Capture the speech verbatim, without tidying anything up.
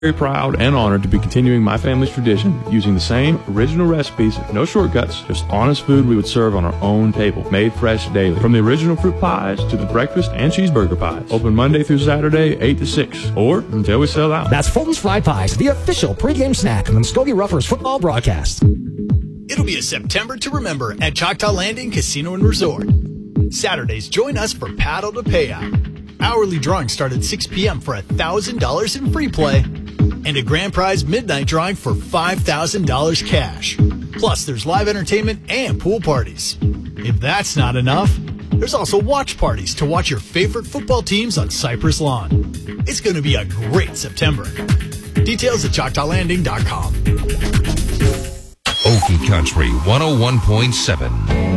Very proud and honored to be continuing my family's tradition using the same original recipes, no shortcuts, just honest food we would serve on our own table, made fresh daily. From the original fruit pies to the breakfast and cheeseburger pies. Open Monday through Saturday, eight to six, or until we sell out. That's Fulton's Fried Pies, the official pregame snack on the Muskogee Ruffers football broadcast. It'll be a September to remember at Choctaw Landing Casino and Resort. Saturdays, join us for Paddle to Payout. Hourly drawings start at six p.m. for one thousand dollars in free play. And a grand prize midnight drawing for five thousand dollars cash. Plus, there's live entertainment and pool parties. If that's not enough, there's also watch parties to watch your favorite football teams on Cypress Lawn. It's going to be a great September. Details at choctaw landing dot com. Okie Country one oh one point seven.